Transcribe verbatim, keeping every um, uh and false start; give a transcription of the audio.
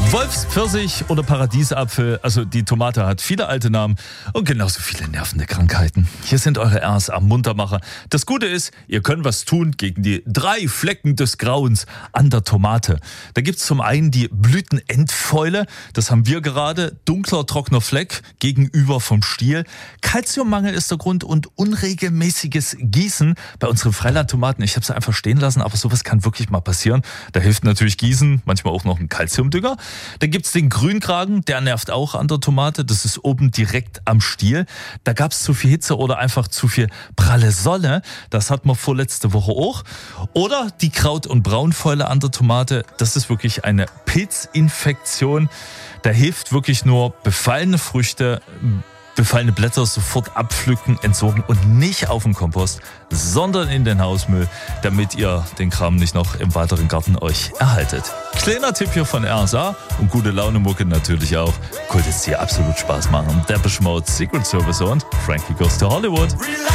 Wolfspfirsich oder Paradiesapfel, also die Tomate hat viele alte Namen und genauso viele nervende Krankheiten. Hier sind eure R S A-Muntermacher. Das Gute ist, ihr könnt was tun gegen die drei Flecken des Grauens an der Tomate. Da gibt's zum einen die Blütenendfäule, das haben wir gerade, dunkler, trockener Fleck gegenüber vom Stiel. Kalziummangel ist der Grund und unregelmäßiges Gießen bei unseren Freilandtomaten. Ich habe sie einfach stehen lassen, aber sowas kann wirklich mal passieren. Da hilft natürlich Gießen, manchmal auch noch ein Kalziumdünger. Dann gibt's den Grünkragen, der nervt auch an der Tomate. Das ist oben direkt am Stiel. Da gab's zu viel Hitze oder einfach zu viel pralle Sonne. Das hatten wir vorletzte Woche auch. Oder die Kraut- und Braunfäule an der Tomate. Das ist wirklich eine Pilzinfektion. Da hilft wirklich nur befallene Früchte, befallene Blätter sofort abpflücken, entsorgen und nicht auf den Kompost, sondern in den Hausmüll, damit ihr den Kram nicht noch im weiteren Garten euch erhaltet. Kleiner Tipp hier von R S A und gute Laune Mucke natürlich auch. Könnte es dir absolut Spaß machen. Depeche Mode, Secret Service und Frankie Goes to Hollywood.